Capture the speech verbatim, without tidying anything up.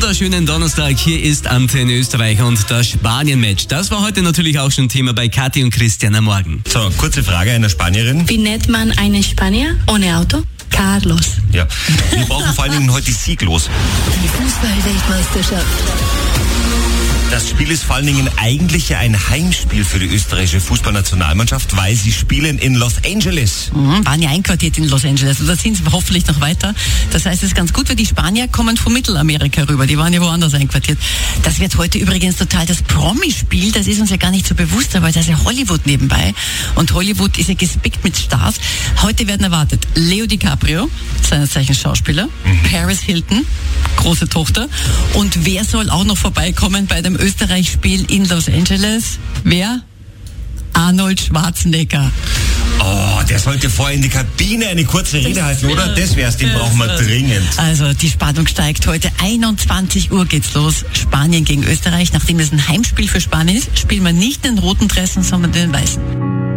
wunderschönen Donnerstag. Hier ist Antenne Österreich und das Spanien-Match. Das war heute natürlich auch schon Thema bei Kathi und Christian am Morgen. So, kurze Frage einer Spanierin. Wie nennt man einen Spanier ohne Auto? Carlos. Ja, wir brauchen vor allen Dingen heute sieglos. Die Fußball-Weltmeisterschaft. Das Spiel ist vor allen Dingen eigentlich ja ein Heimspiel für die österreichische Fußballnationalmannschaft, weil sie spielen in Los Angeles. Mhm, waren ja einquartiert in Los Angeles und da sind sie hoffentlich noch weiter. Das heißt, es ist ganz gut, weil die Spanier kommen von Mittelamerika rüber, die waren ja woanders einquartiert. Das wird heute übrigens total das Promi-Spiel, das ist uns ja gar nicht so bewusst, aber da ist ja Hollywood nebenbei und Hollywood ist ja gespickt mit Stars. Heute werden erwartet Leo DiCaprio, seines Zeichens Schauspieler, mhm. Paris Hilton, große Tochter, und wer soll auch noch vorbeikommen bei dem Österreich-Spiel in Los Angeles? Wer? Arnold Schwarzenegger. Oh, der sollte vorher in die Kabine eine kurze Rede halten, oder? Das wär's, den brauchen wir dringend. Also die Spannung steigt. Heute einundzwanzig Uhr geht's los. Spanien gegen Österreich. Nachdem es ein Heimspiel für Spanien ist, spielen wir nicht den roten Dressen, sondern den weißen.